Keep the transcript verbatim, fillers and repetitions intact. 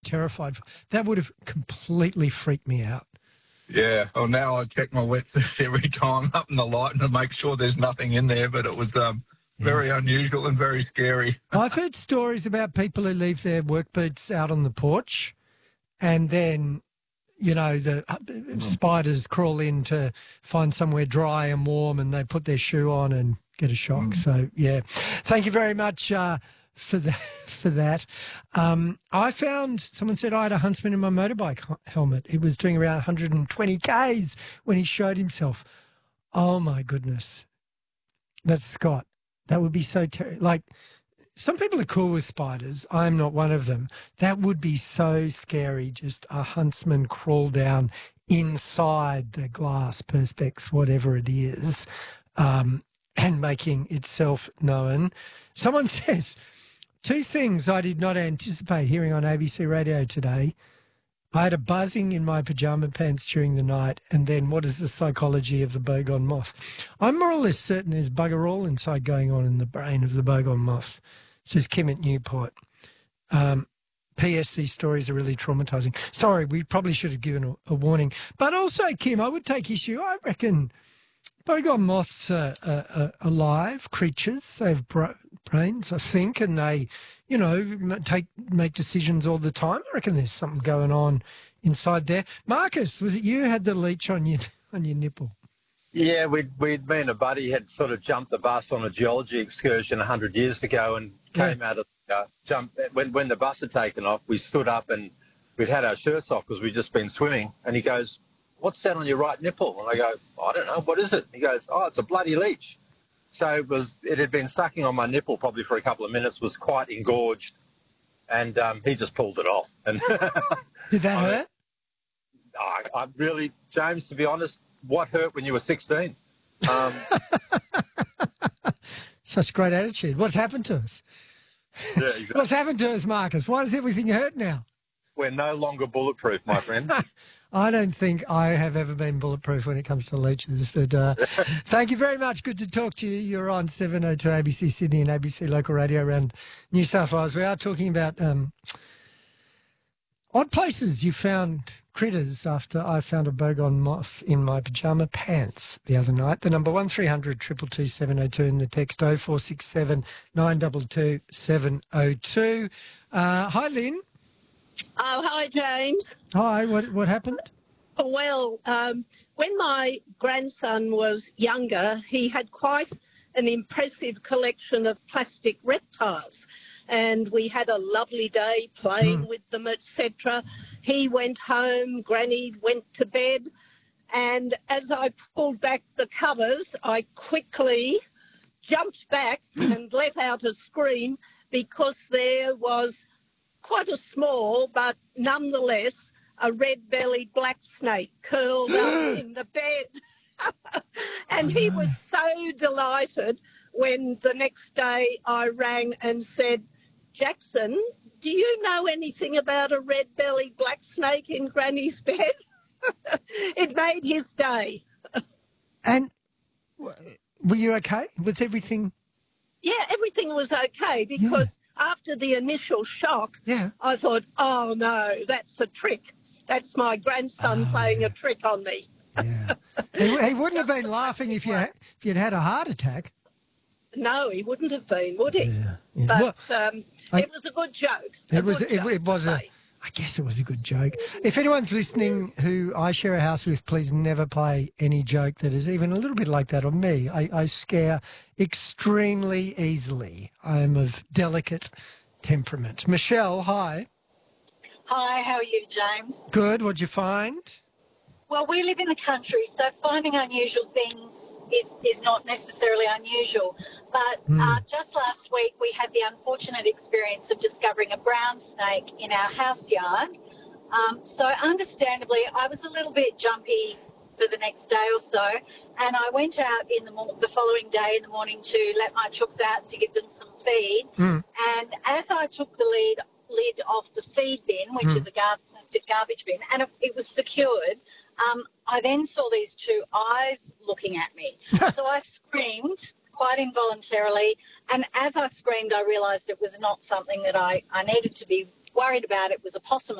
terrified. That would have completely freaked me out. Yeah, well, now I check my wetsuit every time up in the light and to make sure there's nothing in there, but it was um, Yeah. very unusual and very scary. I've heard stories about people who leave their work boots out on the porch and then, you know, the mm. spiders crawl in to find somewhere dry and warm and they put their shoe on and get a shock. Mm. So, yeah. Thank you very much uh, for that. For that. Um, I found, someone said I had a huntsman in my motorbike helmet. He was doing around one hundred twenty kays when he showed himself. Oh, my goodness. That's Scott. That would be so terrible. Like, some people are cool with spiders. I'm not one of them. That would be so scary, just a huntsman crawl down inside the glass perspex, whatever it is, um, and making itself known. Someone says, two things I did not anticipate hearing on A B C Radio today. I had a buzzing in my pyjama pants during the night, and then what is the psychology of the boggon moth? I'm more or less certain there's bugger all inside going on in the brain of the boggon moth, says Kim at Newport. Um, P S These stories are really traumatising. Sorry, we probably should have given a, a warning. But also, Kim, I would take issue. I reckon boggon moths are, are, are alive creatures. They have bra- brains, I think, and they, you know, take make decisions all the time. I reckon there's something going on inside there. Marcus, was it you who had the leech on your on your nipple? Yeah, we'd, we'd me and a buddy had sort of jumped the bus on a geology excursion a hundred years ago and came yeah. out of uh, jump when when the bus had taken off. We stood up and we'd had our shirts off because we'd just been swimming. And he goes, "What's that on your right nipple?" And I go, "I don't know. What is it?" He goes, "Oh, it's a bloody leech." So it was. It had been sucking on my nipple probably for a couple of minutes. Was quite engorged, and um, he just pulled it off. And did that I hurt? I, I really, James, to be honest, what hurt when you were sixteen? Um, Such great attitude. What's happened to us? Yeah, exactly. What's happened to us, Marcus? Why does everything hurt now? We're no longer bulletproof, my friend. I don't think I have ever been bulletproof when it comes to leeches, but uh, thank you very much. Good to talk to you. You're on seven oh two A B C Sydney and A B C Local Radio around New South Wales. We are talking about um, odd places you found critters after I found a boggon moth in my pyjama pants the other night. The number one three hundred two two two seven oh two and the text oh four six seven nine two two seven oh two. Uh, hi, Lynn. Oh, hi, James. Hi, what what happened? Well, um, when my grandson was younger, he had quite an impressive collection of plastic reptiles, and we had a lovely day playing mm. with them, et cetera. He went home, Granny went to bed, and as I pulled back the covers, I quickly jumped back and let out a scream because there was quite a small, but nonetheless, a red-bellied black snake curled up in the bed. And he was so delighted when the next day I rang and said, "Jackson, do you know anything about a red-bellied black snake in Granny's bed?" It made his day. And were you okay? Was everything? Yeah, everything was okay because yeah. after the initial shock, yeah. I thought, oh, no, that's a trick. That's my grandson oh, playing yeah. a trick on me. Yeah, he, he wouldn't have been laughing if you had, if you'd had a heart attack. No, he wouldn't have been, would he? Yeah, yeah. But well, um, I, it was a good joke. It was. It, it was a. I guess it was a good joke. If anyone's listening who I share a house with, please never play any joke that is even a little bit like that on me. I, I scare extremely easily. I am of delicate temperament. Michelle, hi. Hi, how are you, James? Good. What'd you find? Well, we live in the country, so finding unusual things is, is not necessarily unusual. But mm. uh, just last week, we had the unfortunate experience of discovering a brown snake in our house yard. Um, so understandably, I was a little bit jumpy for the next day or so, and I went out in the, mo- the following day in the morning to let my chooks out to give them some feed. Mm. And as I took the lead, lid off the feed bin, which mm. is a gar- plastic garbage bin, and it, it was secured, um, I then saw these two eyes looking at me. So I screamed quite involuntarily, and as I screamed, I realised it was not something that I, I needed to be worried about. It was a possum.